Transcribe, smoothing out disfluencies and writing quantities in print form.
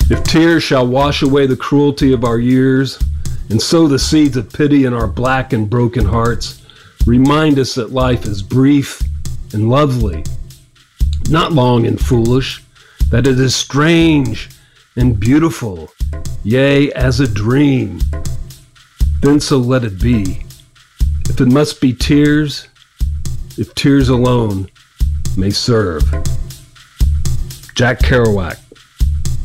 If tears shall wash away the cruelty of our years and sow the seeds of pity in our black and broken hearts, remind us that life is brief and lovely, not long and foolish, that it is strange and beautiful, yea, as a dream. Then so let it be. If it must be tears, if tears alone may serve. Jack Kerouac.